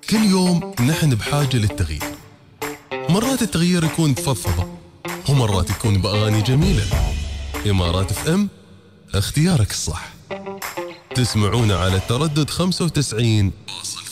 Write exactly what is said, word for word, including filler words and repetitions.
كل يوم نحن بحاجة للتغيير. مرات التغيير يكون بفضفضة، ومرات يكون بأغاني جميلة. إمارات اف ام، اختيارك الصح. تسمعونا على تردد خمسة وتسعين